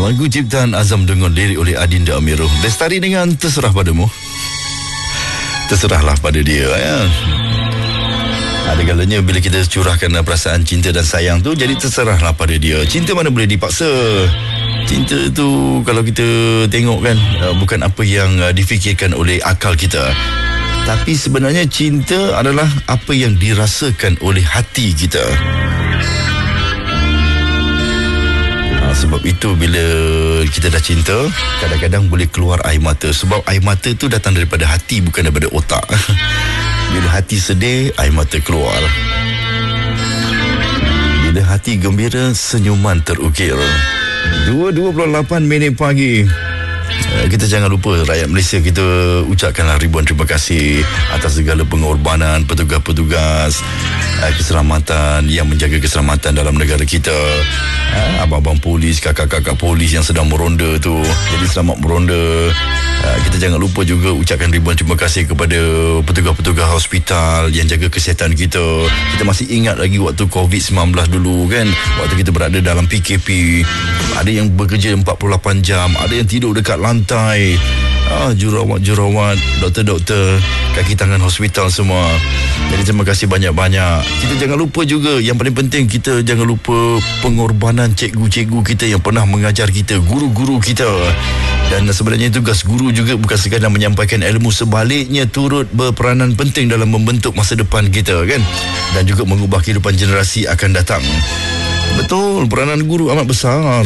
Lagu ciptaan Azam dengan lirik oleh Adinda Amirul. Lestari dengan Terserah Padamu. Terserahlah pada dia ya. Ada kalanya bila kita curahkan perasaan cinta dan sayang tu, jadi terserahlah pada dia. Cinta mana boleh dipaksa. Cinta tu kalau kita tengok kan, bukan apa yang difikirkan oleh akal kita, tapi sebenarnya cinta adalah apa yang dirasakan oleh hati kita. Sebab itu bila kita dah cinta, kadang-kadang boleh keluar air mata. Sebab air mata tu datang daripada hati, bukan daripada otak. Bila hati sedih, air mata keluar. Bila hati gembira, senyuman terukir. 2:28 pagi. Kita jangan lupa rakyat Malaysia, kita ucapkanlah ribuan terima kasih atas segala pengorbanan petugas-petugas keselamatan yang menjaga keselamatan dalam negara kita. Abang-abang polis, kakak-kakak polis yang sedang meronda tu, jadi selamat meronda. Kita jangan lupa juga ucapkan ribuan terima kasih kepada petugas-petugas hospital yang jaga kesihatan kita. Kita masih ingat lagi waktu COVID-19 dulu kan, waktu kita berada dalam PKP, ada yang bekerja 48 jam, ada yang tidur dekat lantai. Jurawat-jurawat, doktor-doktor, kaki tangan hospital semua. Jadi terima kasih banyak-banyak. Kita jangan lupa juga, yang paling penting, kita jangan lupa pengorbanan cikgu-cikgu kita yang pernah mengajar kita, guru-guru kita. Dan sebenarnya tugas guru juga bukan sekadar menyampaikan ilmu, sebaliknya turut berperanan penting dalam membentuk masa depan kita kan, dan juga mengubah kehidupan generasi akan datang. Betul, peranan guru amat besar,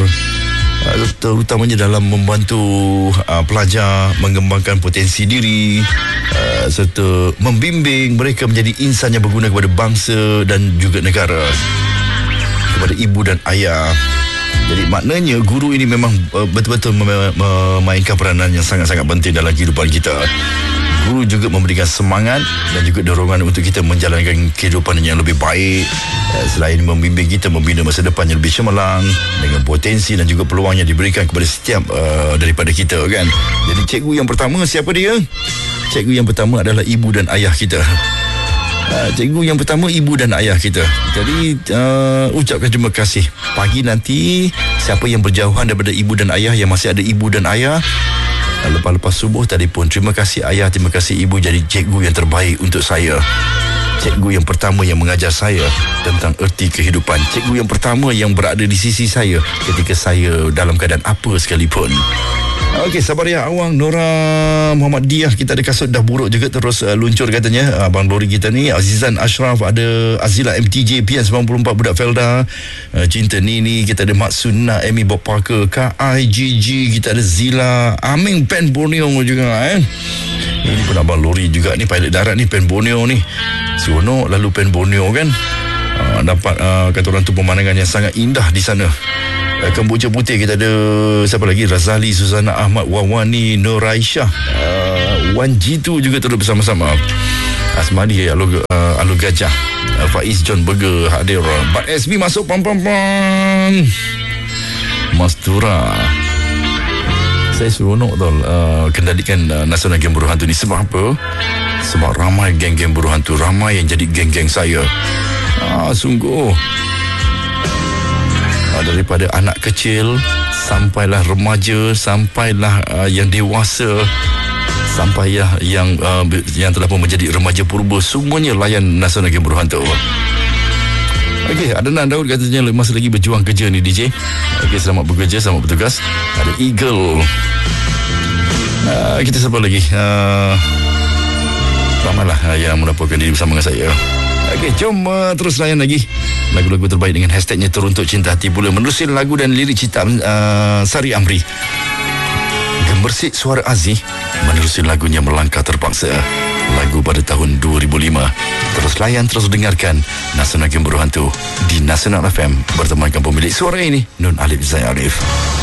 terutamanya dalam membantu pelajar mengembangkan potensi diri, serta membimbing mereka menjadi insan yang berguna kepada bangsa dan juga negara, kepada ibu dan ayah. Jadi maknanya guru ini memang betul-betul memainkan peranan yang sangat-sangat penting dalam kehidupan kita. Guru juga memberikan semangat dan juga dorongan untuk kita menjalankan kehidupan yang lebih baik. Selain membimbing kita membina masa depan yang lebih cemerlang dengan potensi dan juga peluang yang diberikan kepada setiap daripada kita kan. Jadi cikgu yang pertama siapa dia? Cikgu yang pertama adalah ibu dan ayah kita. Cikgu yang pertama ibu dan ayah kita. Jadi ucapkan terima kasih. Pagi nanti siapa yang berjauhan daripada ibu dan ayah, yang masih ada ibu dan ayah, lepas-lepas subuh telefon, terima kasih ayah, terima kasih ibu jadi cikgu yang terbaik untuk saya. Cikgu yang pertama yang mengajar saya tentang erti kehidupan. Cikgu yang pertama yang berada di sisi saya ketika saya dalam keadaan apa sekalipun. Okey, Sabariah Awang, Nora Muhammadiyah, kita ada kasut dah buruk juga terus luncur katanya. Abang Lori kita ni, Azizan Ashraf, ada Azila MTJ, PN94, Budak Felda, Cinta Nini, kita ada Mak Sunnah, Amy Bob Parker, KIGG, kita ada Zila, Aming Pen Borneo juga Ini pun Abang Lori juga ni, pilot darat ni, Pen Borneo ni. Seronok lalu Pen Borneo kan. Dapat kata orang tu pemandangan yang sangat indah di sana. Kemboja Putih kita ada siapa lagi, Razali, Suzana Ahmad, Wawani, Nur Aisyah, Wan Jitu juga turut bersama-sama. Asmadi Alu Gajah, Faiz John Burger hadir. Bat SB masuk pam Mastura. Saya seronok tau kendalikan Nasional Geng Buruh Hantu ni. Sebab apa? Sebab ramai geng-geng buruh hantu, ramai yang jadi geng-geng saya. Sungguh daripada anak kecil sampailah remaja, sampailah yang dewasa, sampai yang telah pun menjadi remaja purba, semuanya layan Nasional Geng Buruh Hantu. Okey, Adnan Daud katanya masih lagi berjuang kerja ni DJ. Okey, selamat bekerja, selamat bertugas. Ada Eagle. Kita siapa lagi? Ramailah yang menampilkan diri bersama dengan saya. Okey, jom terus layan lagi lagu-lagu terbaik dengan hashtagnya Teruntuk Cinta Hati pula. Menerusi lagu dan lirik ciptaan Sari Amri. Gemersik suara Aziz menerusi lagunya Melangkah Terpaksa, lagu pada tahun 2005. Terus layan, terus dengarkan Nasional Geng Buruh Hantu di Nasional FM bertemankan pemilik suara ini, Nun Alif Zain Arif.